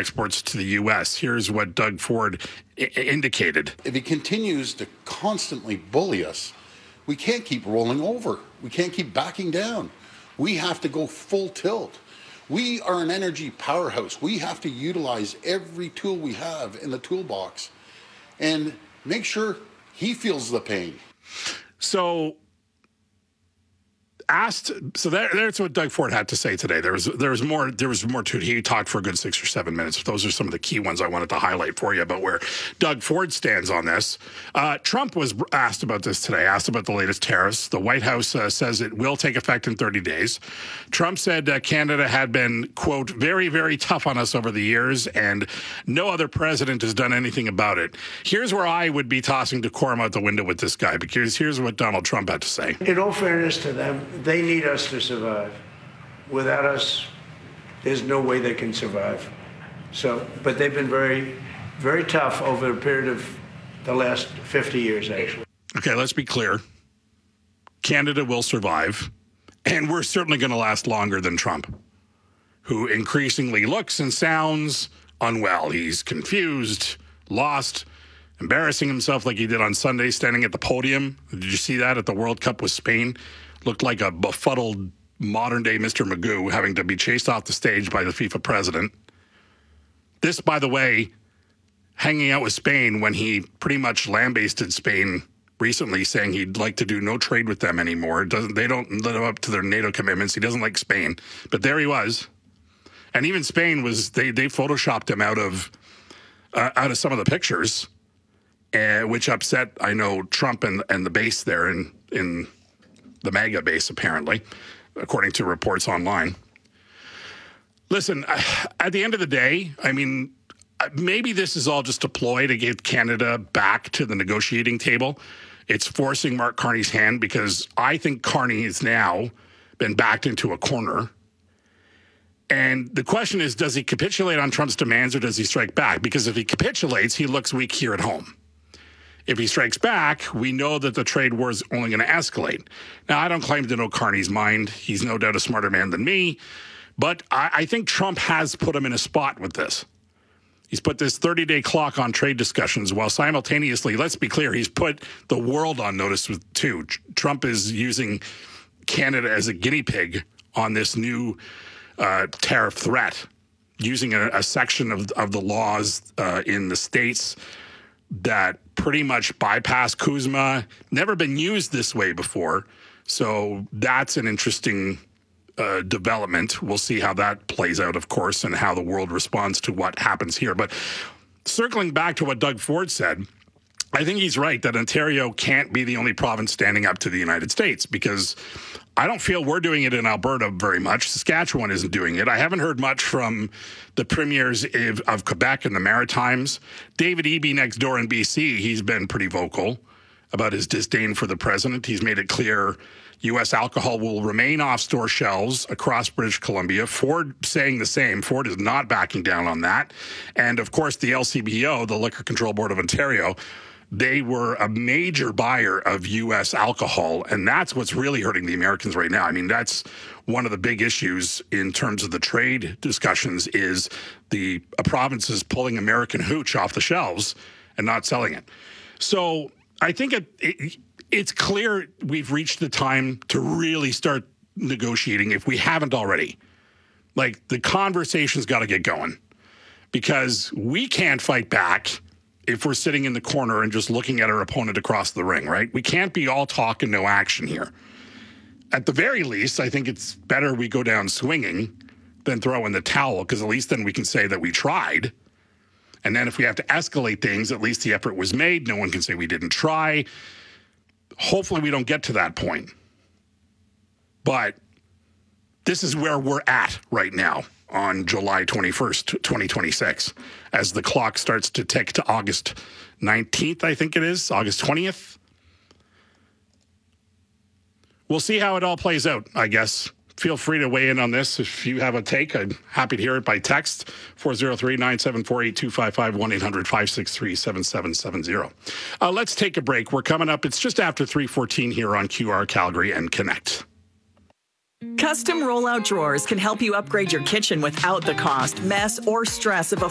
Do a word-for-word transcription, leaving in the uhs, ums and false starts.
exports to the U S. Here's what Doug Ford I- indicated. If he continues to constantly bully us, we can't keep rolling over. We can't keep backing down. We have to go full tilt. We are an energy powerhouse. We have to utilize every tool we have in the toolbox and make sure he feels the pain. So asked, so that, that's what Doug Ford had to say today. There was there was more there was more to it. He talked for a good six or seven minutes. Those are some of the key ones I wanted to highlight for you about where Doug Ford stands on this. Uh, Trump was asked about this today, asked about the latest tariffs. The White House uh, says it will take effect in thirty days. Trump said uh, Canada had been, quote, very, very tough on us over the years, and no other president has done anything about it. Here's where I would be tossing decorum out the window with this guy, because here's what Donald Trump had to say. In all fairness to them, they need us to survive. Without us, there's no way they can survive. So, but they've been very, very tough over a period of the last fifty years, actually. Okay, let's be clear. Canada will survive, and we're certainly going to last longer than Trump, who increasingly looks and sounds unwell. He's confused, lost, embarrassing himself like he did on Sunday, standing at the podium. Did you see that at the World Cup with Spain? Looked like a befuddled modern-day Mister Magoo having to be chased off the stage by the FIFA president. This, by the way, hanging out with Spain when he pretty much lambasted Spain recently, saying he'd like to do no trade with them anymore. Doesn't They don't live up to their NATO commitments. He doesn't like Spain. But there he was. And even Spain was, they they photoshopped him out of uh, out of some of the pictures, uh, which upset, I know, Trump and, and the base there in in the MAGA base, apparently, according to reports online. Listen, at the end of the day, I mean, maybe this is all just a ploy to get Canada back to the negotiating table. It's forcing Mark Carney's hand, because I think Carney has now been backed into a corner. And the question is, does he capitulate on Trump's demands, or does he strike back? Because if he capitulates, he looks weak here at home. If he strikes back, we know that the trade war is only going to escalate. Now, I don't claim to know Carney's mind. He's no doubt a smarter man than me. But I, I think Trump has put him in a spot with this. He's put this thirty-day clock on trade discussions, while simultaneously, let's be clear, he's put the world on notice with too. Trump is using Canada as a guinea pig on this new uh, tariff threat, using a, a section of, of the laws uh, in the states that pretty much bypass Kuzma, never been used this way before. So that's an interesting uh, development. We'll see how that plays out, of course, and how the world responds to what happens here. But circling back to what Doug Ford said, I think he's right that Ontario can't be the only province standing up to the United States, because I don't feel we're doing it in Alberta very much. Saskatchewan isn't doing it. I haven't heard much from the premiers of, of Quebec and the Maritimes. David Eby next door in B C, he's been pretty vocal about his disdain for the president. He's made it clear U S alcohol will remain off store shelves across British Columbia. Ford saying the same. Ford is not backing down on that. And, of course, the L C B O, the Liquor Control Board of Ontario, they were a major buyer of U S alcohol, and that's what's really hurting the Americans right now. I mean, that's one of the big issues in terms of the trade discussions, is the uh, provinces pulling American hooch off the shelves and not selling it. So I think it, it, it's clear we've reached the time to really start negotiating, if we haven't already. Like, the conversation's got to get going, because we can't fight back if we're sitting in the corner and just looking at our opponent across the ring, right? We can't be all talk and no action here. At the very least, I think it's better we go down swinging than throw in the towel, because at least then we can say that we tried. And then if we have to escalate things, at least the effort was made. No one can say we didn't try. Hopefully we don't get to that point. But this is where we're at right now on July twenty-first, twenty twenty-six, as the clock starts to tick to August nineteenth, I think it is, August twentieth. We'll see how it all plays out, I guess. Feel free to weigh in on this if you have a take. I'm happy to hear it by text, four oh three, nine seven four, eight two five five, one eight hundred, five six three, seven seven seven zero. Uh, let's take a break. We're coming up. It's just after three fourteen here on Q R Calgary and Connect. Custom rollout drawers can help you upgrade your kitchen without the cost, mess, or stress of a